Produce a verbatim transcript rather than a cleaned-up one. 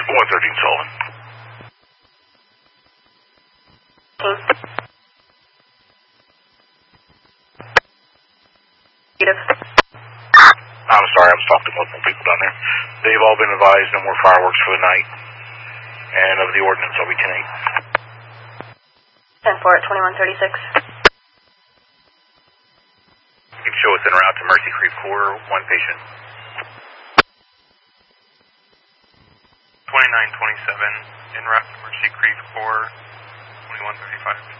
one thirteen Sullivan. I'm sorry, I'm talking to multiple people down there. They've all been advised no more fireworks for the night. And of the ordinance, I'll be ten eight. ten four at twenty-one thirty-six. You can show us en route to Mercy Creek Corps, one patient. twenty-nine twenty-seven, en route to Mercy Creek Corps, twenty-one thirty-five.